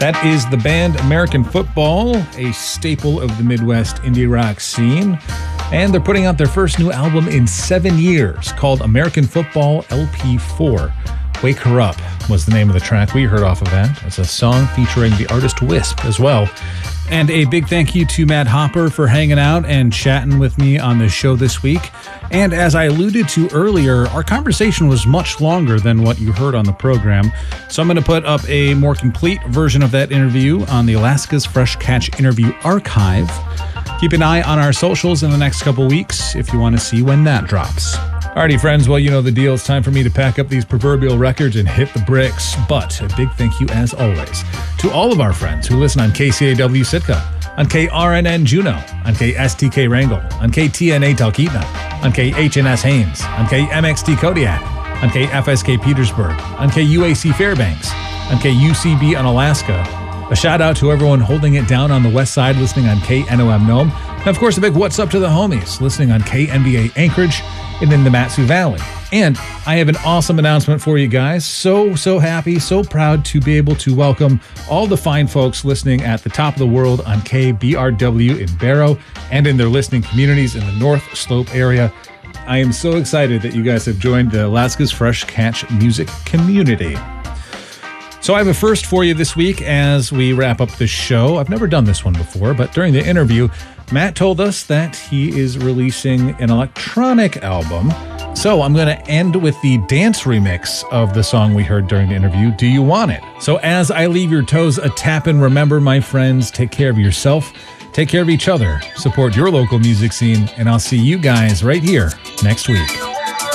That is the band American Football, a staple of the Midwest indie rock scene. And they're putting out their first new album in 7 years called American Football LP4. Wake Her Up was the name of the track we heard off of that. It's a song featuring the artist Wisp as well. And a big thank you to Matt Hopper for hanging out and chatting with me on the show this week. And as I alluded to earlier, our conversation was much longer than what you heard on the program. So I'm going to put up a more complete version of that interview on the Alaska's Fresh Catch Interview Archive. Keep an eye on our socials in the next couple weeks if you want to see when that drops. Alrighty, friends, well, you know the deal. It's time for me to pack up these proverbial records and hit the bricks. But a big thank you, as always, to all of our friends who listen on KCAW Sitka, on KRNN Juneau, on KSTK Wrangell, on KTNA Talkeetna, on KHNS Haines, on KMXT Kodiak, on KFSK Petersburg, on KUAC Fairbanks, on KUCB on Alaska. A shout out to everyone holding it down on the west side, listening on KNOM Nome. And of course, a big what's up to the homies, listening on KNBA Anchorage and in the Mat-Su Valley. And I have an awesome announcement for you guys. So happy, so proud to be able to welcome all the fine folks listening at the top of the world on KBRW in Barrow and in their listening communities in the North Slope area. I am so excited that you guys have joined the Alaska's Fresh Catch music community. So I have a first for you this week as we wrap up the show. I've never done this one before, but during the interview, Matt told us that he is releasing an electronic album. So I'm going to end with the dance remix of the song we heard during the interview, Do You Want It? So as I leave your toes a-tappin', remember, my friends, take care of yourself, take care of each other, support your local music scene, and I'll see you guys right here next week.